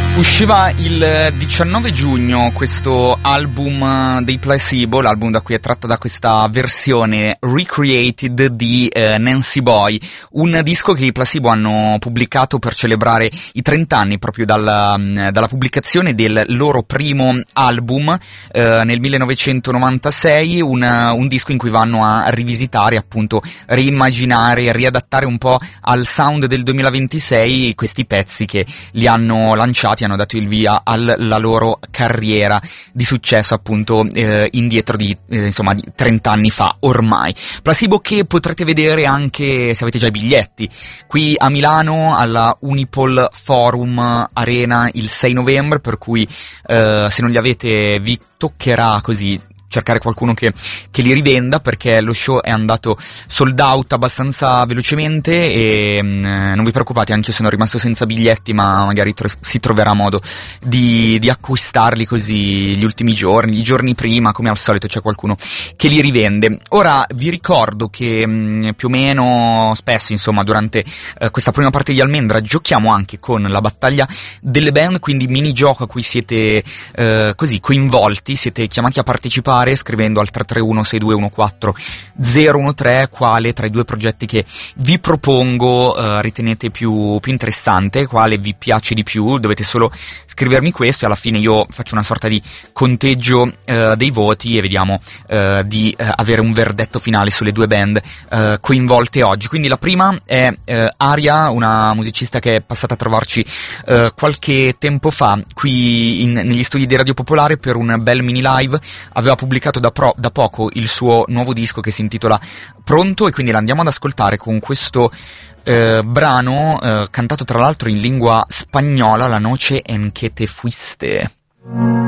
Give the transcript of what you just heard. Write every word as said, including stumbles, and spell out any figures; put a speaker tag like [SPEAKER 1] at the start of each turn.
[SPEAKER 1] Usciva il diciannove giugno questo album dei Placebo, l'album da cui è tratto da questa versione recreated di eh, Nancy Boy, un disco che i Placebo hanno pubblicato per celebrare i trenta anni proprio dalla, dalla pubblicazione del loro primo album eh, nel millenovecentonovantasei, un, un disco in cui vanno a rivisitare, appunto reimmaginare, riadattare un po' al sound del duemilaventisei questi pezzi che li hanno lanciati, hanno dato il via alla loro carriera di successo, appunto eh, indietro di eh, insomma di trenta anni fa ormai. Placebo che potrete vedere anche se avete già i biglietti qui a Milano alla Unipol Forum Arena il sei novembre, per cui eh, se non li avete vi toccherà così cercare qualcuno che, che li rivenda, perché lo show è andato sold out abbastanza velocemente e mh, non vi preoccupate, anche io sono rimasto senza biglietti, ma magari tro- si troverà modo di, di acquistarli così gli ultimi giorni, i giorni prima, come al solito c'è qualcuno che li rivende. Ora vi ricordo che mh, più o meno spesso, insomma, durante eh, questa prima parte di Almendra giochiamo anche con la battaglia delle band, quindi mini gioco a cui siete eh, così coinvolti, siete chiamati a partecipare scrivendo al tre tre uno sei due uno quattro zero uno tre quale tra i due progetti che vi propongo eh, ritenete più, più interessante, quale vi piace di più. Dovete solo scrivermi questo e alla fine io faccio una sorta di conteggio eh, dei voti e vediamo eh, di eh, avere un verdetto finale sulle due band eh, coinvolte oggi. Quindi la prima è eh, Aria, una musicista che è passata a trovarci eh, qualche tempo fa qui in, negli studi di Radio Popolare per un bel mini live. Aveva pubblicato da, pro, da poco il suo nuovo disco che si intitola Pronto, e quindi l'andiamo ad ascoltare con questo eh, brano eh, cantato tra l'altro in lingua spagnola, La noche en que te fuiste.